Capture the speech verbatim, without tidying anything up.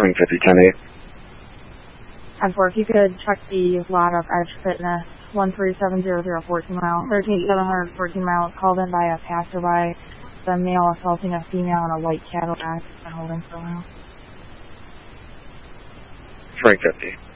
Swing fifty, ten eight. ten four, if you could check the lot of Edge Fitness, one three seven zero zero fourteen mile, thirteen seven hundred fourteen miles, called in by a passerby, the male assaulting a female in a white Cadillac and holding for a while. Swing fifty.